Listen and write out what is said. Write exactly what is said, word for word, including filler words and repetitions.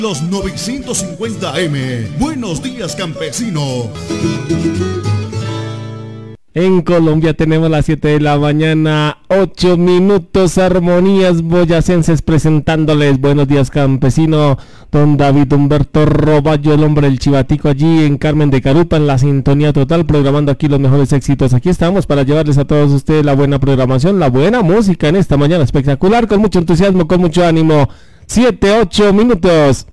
Los novecientos cincuenta A M. Buenos días, campesino. En Colombia tenemos las siete de la mañana, ocho minutos, Armonías Boyacenses presentándoles Buenos días, campesino. Don David Humberto Roballo, el hombre del chivatico, allí en Carmen de Carupa, en la sintonía total, programando aquí los mejores éxitos. Aquí estamos para llevarles a todos ustedes la buena programación, la buena música en esta mañana espectacular, con mucho entusiasmo, con mucho ánimo. Siete, ocho minutos.